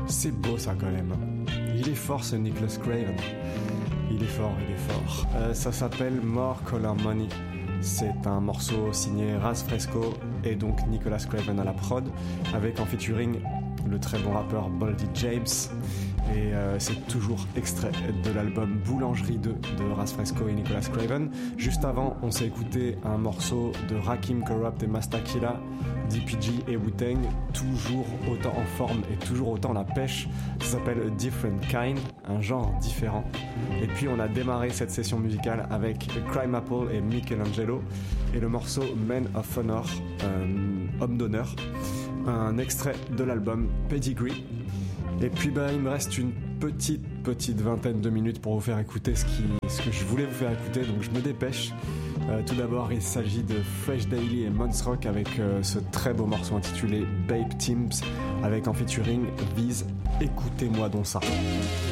C'est beau ça quand même. Il est fort ce Nicholas Craven. Il est fort. Ça s'appelle More Color Money. C'est un morceau signé Raz Fresco et donc Nicholas Craven à la prod, avec en featuring le très bon rappeur Boldy James. Et c'est toujours extrait de l'album Boulangerie 2 de Raz Fresco et Nicholas Craven. Juste avant, on s'est écouté un morceau de Rakim Corrupt et Mastakila, DPG et Wu-Tang, toujours autant en forme et toujours autant la pêche. Ça s'appelle A Different Kind, un genre différent. Et puis on a démarré cette session musicale avec Crime Apple et Michelangelo et le morceau Men of Honor, homme d'honneur, un extrait de l'album Pedigree. Et puis il me reste une petite vingtaine de minutes pour vous faire écouter ce que je voulais vous faire écouter, donc je me dépêche. Tout d'abord, il s'agit de Fresh Daily et Mons Rock avec ce très beau morceau intitulé Babe Teams avec en featuring Viz. Écoutez-moi donc ça.